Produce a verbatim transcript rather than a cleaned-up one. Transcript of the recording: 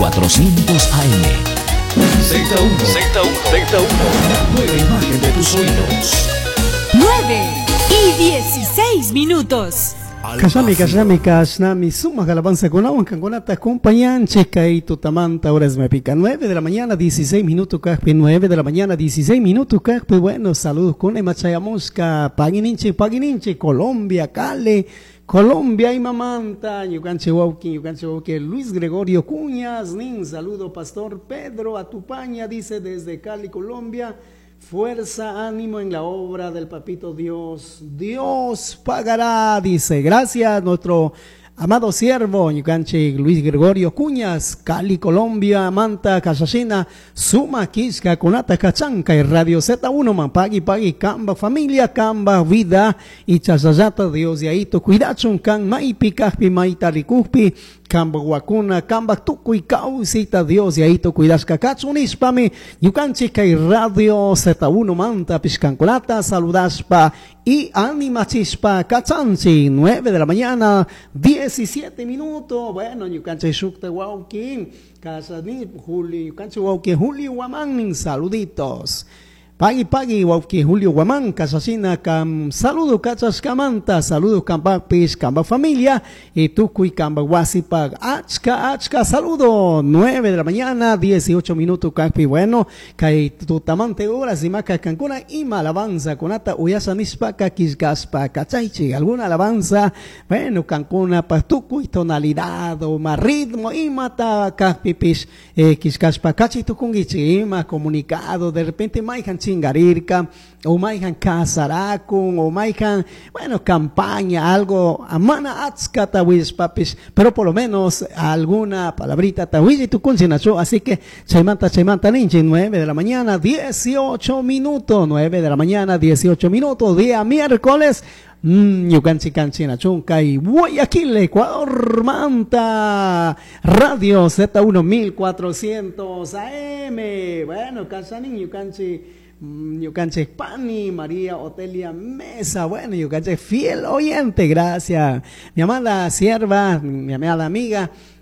cuatrocientos A M. Z uno, Z uno, Z uno. La nueva imagen de tus oídos. nueve y dieciséis minutos. Kasami, kasami, kasnami, suma galabanza con agua, canconata, acompañan, checa y tutamanta, horas me pica. nueve de la mañana, dieciséis minutos, caspe, nueve de la mañana, dieciséis minutos, caspe. Bueno, saludos con Emachaya Mosca, Pagininche, Pagininche, Colombia, Cale, Colombia y Mamanta, Yucanche Wauki, Yucanche Wauki, Luis Gregorio Cuñas, Nin, saludo, Pastor Pedro Atupaña, dice desde Cali, Colombia. Fuerza, ánimo en la obra del Papito Dios. Dios pagará, dice. Gracias, nuestro amado siervo, Yucanche Luis Gregorio Cuñas, Cali, Colombia, Manta, Casasina, Suma, Quisca, Conata, Cachanca y Radio Z uno, Mampagui, Pagui, Camba, Familia, Camba, Vida y Chasayata, Dios de Aito, Cuidachun, Can, Maipi, Caspi, Maitaricuspi, Camba, Huacuna, Camba, Tucu y Causita, Dios de Aito, Cuidasca, Cachunispami, Yucanche, y Radio Z uno, Manta, Piscancolata, Saludaspa y Anima Chispa, Cachanchi, nueve de la mañana, diecisiete minutos. Bueno, Yucanche Shukta Waukin, Casani, Julio, Yucanche Waukin, Julio Guamán, saluditos. Pagui, pagui, Wauki, Julio Guamán, Casasina, Cam, saludo, Cachas Camanta, saludo, Camba Pis, Camba Familia, y Tucuy, Camba Guasipag, Achka, Achka, saludo, nueve de la mañana, dieciocho minutos, Campi, bueno, Kai Tutamante horas, y Maca Cancuna, y Malabanza, Conata, Uyasanispa, Kakisgaspa, Cachaichi, alguna alabanza, bueno, Cancuna, Pastucuy, tonalidad, o más ritmo, y mata, Campi Pis, eh, Kisgaspa, Cachitukungichi, más comunicado, de repente, Maihan Chingarirca, o maijan casaracun, o maijan, bueno, campaña, algo, amana atska tawis papis, pero por lo menos alguna palabrita tawis y tu concienacho, así que chaimanta, chaimanta ninja, nueve de la mañana, dieciocho minutos, nueve de la mañana, dieciocho minutos, día miércoles, mmm, yucanchi canchina chunca y Guayaquil, Ecuador, Manta, Radio Z uno mil cuatrocientos A M, bueno, canchanin, yucanchi, Yucanche Pani, María Otelia Mesa, bueno, Yucanche fiel oyente, gracias. Mi amada sierva, mi amada amiga,